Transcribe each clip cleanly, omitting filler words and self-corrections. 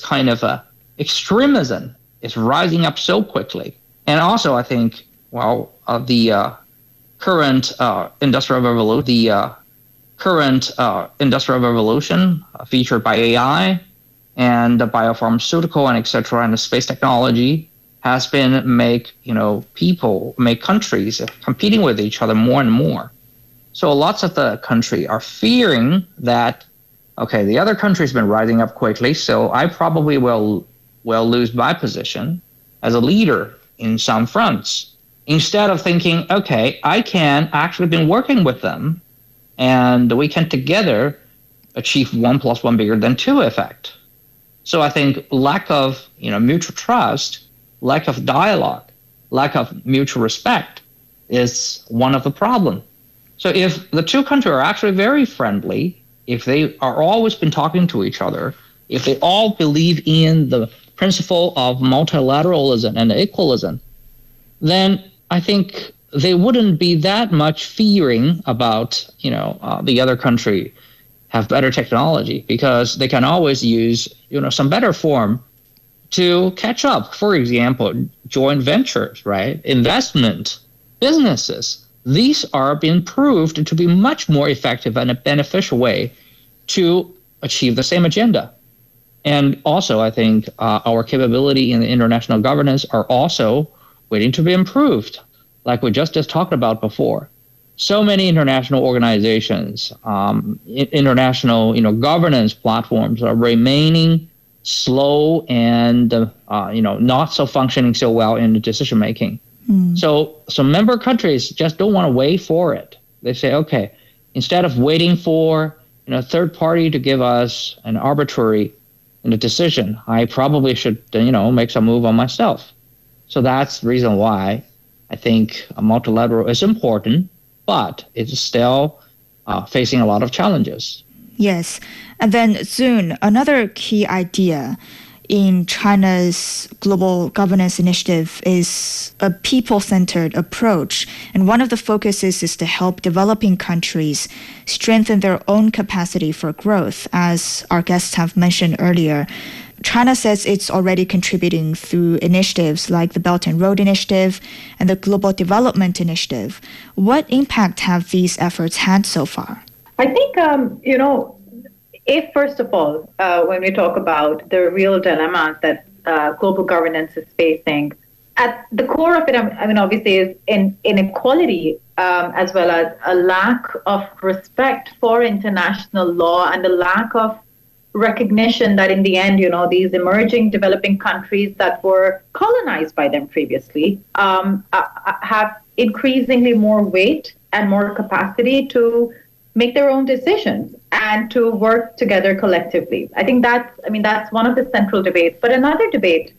kind of extremism is rising up so quickly. And also, I think, the current industrial revolution featured by AI and the biopharmaceutical and etc. and the space technology has been make countries competing with each other more and more. So lots of the country are fearing that, okay, the other country's been rising up quickly, so I probably will lose my position as a leader in some fronts. Instead of thinking, okay, I can actually been working with them, and we can together achieve 1 + 1 bigger than 2 effect. So I think lack of mutual trust, lack of dialogue, lack of mutual respect is one of the problems. So if the two countries are actually very friendly, if they are always been talking to each other, if they all believe in the principle of multilateralism and equalism, then I think they wouldn't be that much fearing about, the other country have better technology, because they can always use, some better form to catch up. For example, joint ventures, right? Investment, businesses. These are being proved to be much more effective and a beneficial way to achieve the same agenda. And also, I think our capability in the international governance are also waiting to be improved, like we just talked about before. So many international organizations, international governance platforms are remaining slow and not so functioning so well in the decision making. So member countries just don't want to wait for it. They say, okay, instead of waiting for a third party to give us an arbitrary decision, I probably should make some move on myself. So that's the reason why I think a multilateral is important, but it's still facing a lot of challenges. Yes. And then Zun, another key idea in China's global governance initiative is a people-centered approach. And one of the focuses is to help developing countries strengthen their own capacity for growth, as our guests have mentioned earlier. China says it's already contributing through initiatives like the Belt and Road Initiative and the Global Development Initiative. What impact have these efforts had so far? I think, if first of all, when we talk about the real dilemmas that global governance is facing, at the core of it, obviously, is inequality as well as a lack of respect for international law and the lack of recognition that in the end, these emerging developing countries that were colonized by them previously have increasingly more weight and more capacity to make their own decisions and to work together collectively. I think that's one of the central debates. But another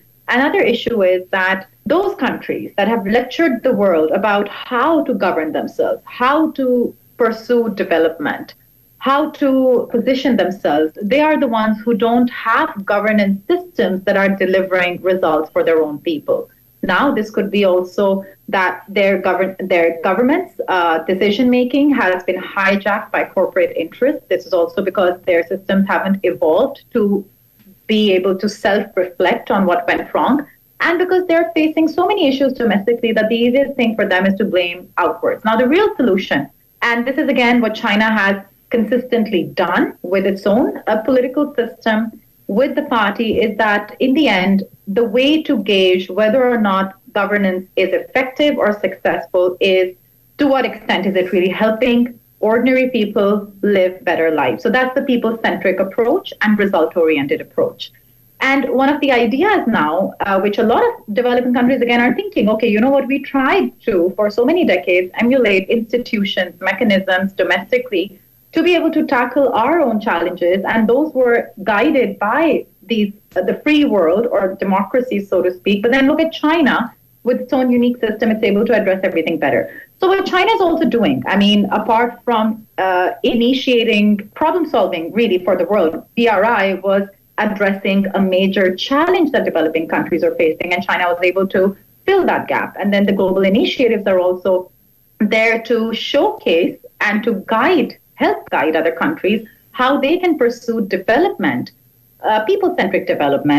issue is that those countries that have lectured the world about how to govern themselves, how to pursue development, how to position themselves, they are the ones who don't have governance systems that are delivering results for their own people. Now, this could be also that their government's decision-making has been hijacked by corporate interests. This is also because their systems haven't evolved to be able to self-reflect on what went wrong, and because they're facing so many issues domestically that the easiest thing for them is to blame outwards. Now, the real solution, and this is again what China has consistently done with its own political system, with the party, is that in the end, the way to gauge whether or not governance is effective or successful is to what extent is it really helping ordinary people live better lives. So that's the people-centric approach and result-oriented approach. And one of the ideas now, which a lot of developing countries, again, are thinking, okay, you know what, we tried to, for so many decades, emulate institutions, mechanisms domestically to be able to tackle our own challenges. And those were guided by the free world or democracy, so to speak. But then look at China with its own unique system, it's able to address everything better. So what China is also doing, apart from initiating problem solving really for the world, BRI was addressing a major challenge that developing countries are facing, and China was able to fill that gap. And then the global initiatives are also there to showcase and to help guide other countries how they can pursue development, people-centric development,